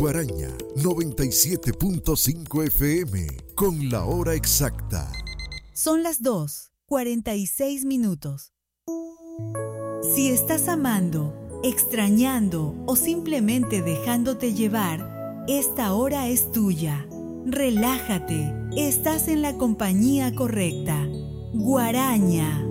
Guaraña 97.5 FM con la hora exacta. Son las 2:46. Si estás amando, extrañando o simplemente dejándote llevar, esta hora es tuya. Relájate, estás en la compañía correcta. Guaraña.